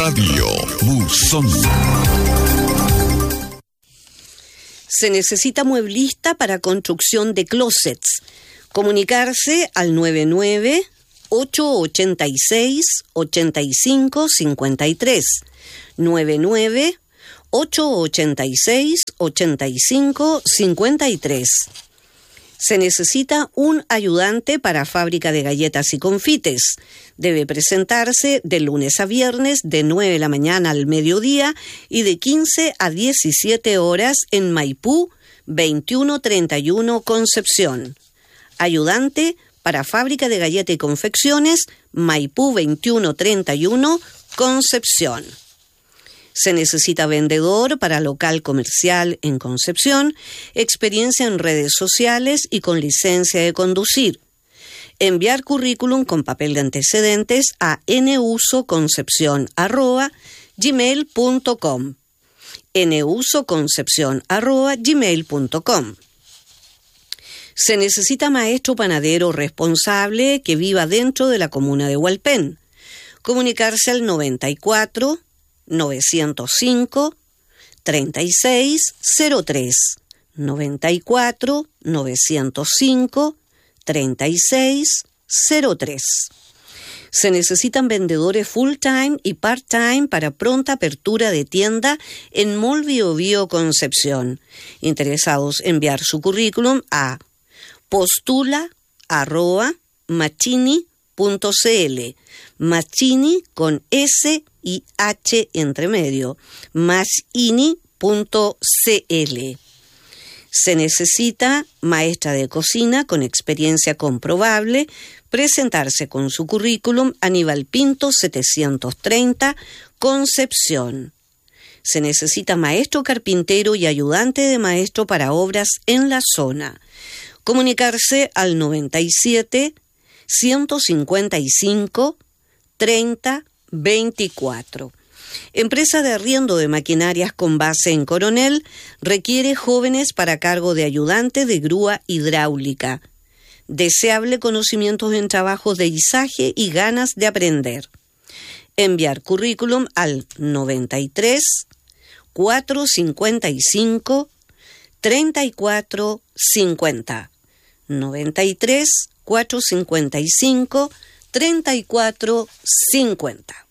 Radio Buzón. Se necesita mueblista para construcción de closets. Comunicarse al 99-886-8553. 99-886-8553. Se necesita un ayudante para fábrica de galletas y confites. Debe presentarse de lunes a viernes de 9 de la mañana al mediodía y de 15 a 17 horas en Maipú 2131 Concepción. Ayudante para fábrica de galletas y confecciones Maipú 2131 Concepción. Se necesita vendedor para local comercial en Concepción, experiencia en redes sociales y con licencia de conducir. Enviar currículum con papel de antecedentes a nusoconcepcion@gmail.com. nusoconcepcion@gmail.com. Se necesita maestro panadero responsable que viva dentro de la comuna de Hualpén. Comunicarse al 94 905 3603 94 905 3603. Se necesitan vendedores full-time y part-time para pronta apertura de tienda en Mall Bio Bio Concepción. Interesados enviar su currículum a postula@machini.cl. Machini con S y H entre medio. Machini.cl. Se necesita maestra de cocina con experiencia comprobable, presentarse con su currículum Aníbal Pinto 730, Concepción. Se necesita maestro carpintero y ayudante de maestro para obras en la zona. Comunicarse al 97 155 30 24. Empresa de arriendo de maquinarias con base en Coronel requiere jóvenes para cargo de ayudante de grúa hidráulica. Deseable conocimientos en trabajos de izaje y ganas de aprender. Enviar currículum al 93 455 34 50. 93 455 34 50.